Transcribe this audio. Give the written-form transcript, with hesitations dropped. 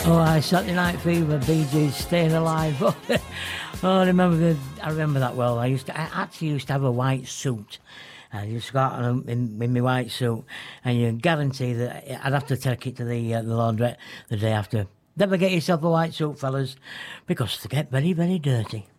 Oh, Saturday Night Fever, Bee Gees, Staying Alive. Oh, I remember that well. I actually used to have a white suit. I just got on in my white suit, and you guarantee that I'd have to take it to the laundrette the day after. Never get yourself a white suit, fellas, because they get very, very dirty.